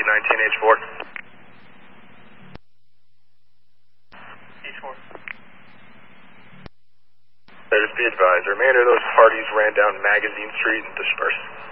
19H4. H4. Just be advised, the remainder of those parties ran down Magazine Street and dispersed.